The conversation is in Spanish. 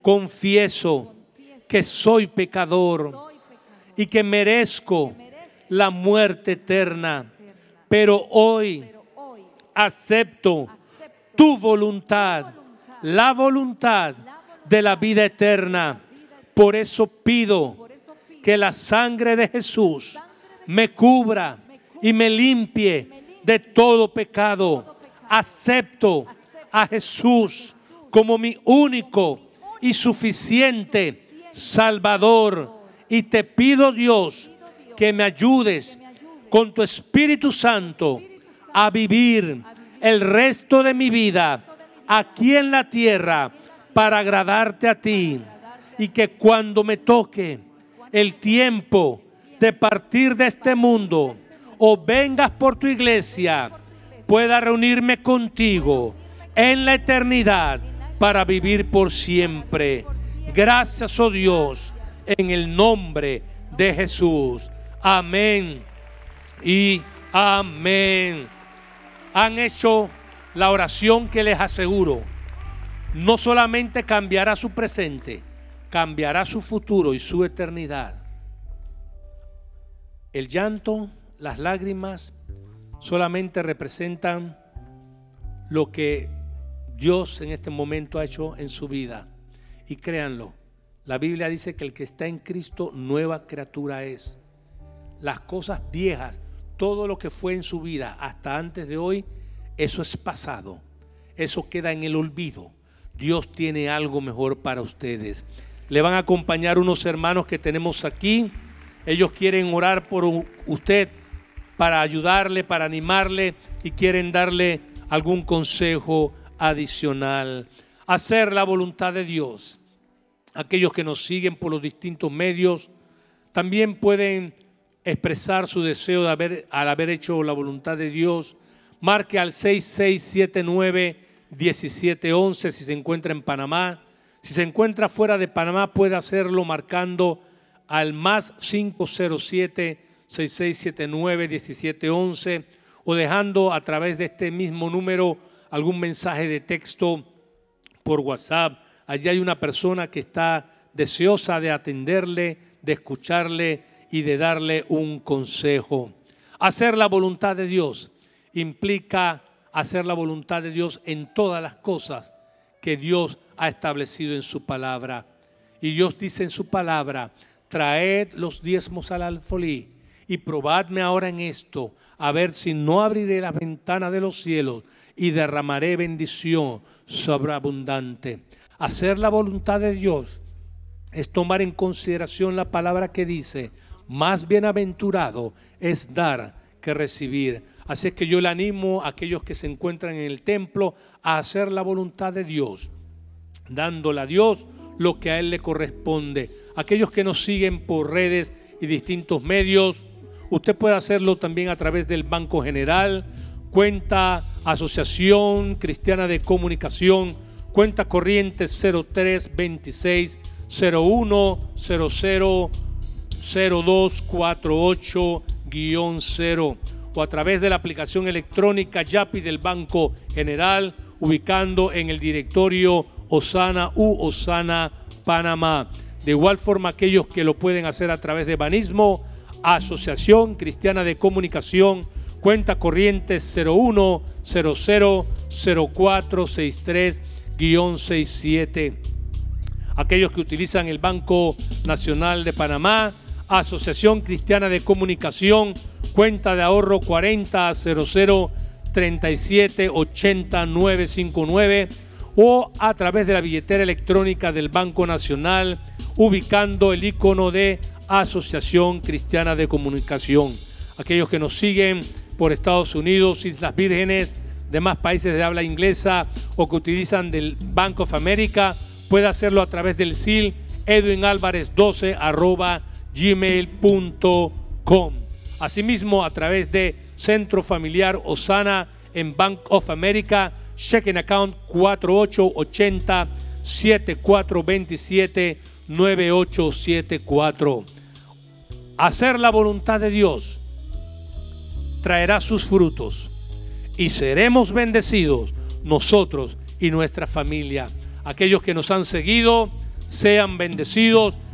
confieso que soy pecador y que merezco la muerte eterna, pero hoy acepto tu voluntad, la voluntad de la vida eterna. Por eso pido que la sangre de Jesús me cubra y me limpie de todo pecado. Acepto a Jesús como mi único y suficiente Salvador. Y te pido, Dios, que me ayudes con tu Espíritu Santo a vivir el resto de mi vida aquí en la tierra para agradarte a ti. Y que cuando me toque el tiempo de partir de este mundo o vengas por tu iglesia, pueda reunirme contigo en la eternidad para vivir por siempre. Gracias, oh Dios, en el nombre de Jesús. Amén y amén. Han hecho la oración que les aseguro, no solamente cambiará su presente, cambiará su futuro y su eternidad. El llanto, las lágrimas, solamente representan lo que Dios en este momento ha hecho en su vida. Y créanlo, la Biblia dice que el que está en Cristo, nueva criatura es. Las cosas viejas, todo lo que fue en su vida hasta antes de hoy, eso es pasado. Eso queda en el olvido. Dios tiene algo mejor para ustedes. Le van a acompañar unos hermanos que tenemos aquí. Ellos quieren orar por usted, para ayudarle, para animarle, y quieren darle algún consejo adicional. Hacer la voluntad de Dios. Aquellos que nos siguen por los distintos medios también pueden expresar su deseo de al haber hecho la voluntad de Dios. Marque al 6679-1711 si se encuentra en Panamá. Si se encuentra fuera de Panamá, puede hacerlo marcando al más 507-6679-1711 o dejando a través de este mismo número algún mensaje de texto por WhatsApp. Allí hay una persona que está deseosa de atenderle, de escucharle y de darle un consejo. Hacer la voluntad de Dios implica hacer la voluntad de Dios en todas las cosas que Dios ha establecido en su palabra. Y Dios dice en su palabra: traed los diezmos al alfolí y probadme ahora en esto, a ver si no abriré las ventanas de los cielos y derramaré bendición sobreabundante. Hacer la voluntad de Dios es tomar en consideración la palabra que dice: más bienaventurado es dar que recibir. Así es que yo le animo a aquellos que se encuentran en el templo a hacer la voluntad de Dios, dándole a Dios lo que a Él le corresponde. Aquellos que nos siguen por redes y distintos medios, usted puede hacerlo también a través del Banco General, cuenta Asociación Cristiana de Comunicación, cuenta corriente 0326 01 00 0248-0, o a través de la aplicación electrónica Yapi del Banco General, ubicando en el directorio Osana Osana Panamá. De igual forma, aquellos que lo pueden hacer a través de Banismo, Asociación Cristiana de Comunicación, cuenta corriente 01 00 0463-67. Aquellos que utilizan el Banco Nacional de Panamá, Asociación Cristiana de Comunicación, cuenta de ahorro 40 00 37 80 959, o a través de la billetera electrónica del Banco Nacional, ubicando el icono de Asociación Cristiana de Comunicación. Aquellos que nos siguen por Estados Unidos, Islas Vírgenes, demás países de habla inglesa, o que utilizan del Bank of America, puede hacerlo a través del SIL edwinalvarez12@gmail.com. Asimismo, a través de Centro Familiar Osana en Bank of America, checking account 4880-7427-9874. Hacer la voluntad de Dios traerá sus frutos y seremos bendecidos nosotros y nuestra familia. Aquellos que nos han seguido Sean bendecidos.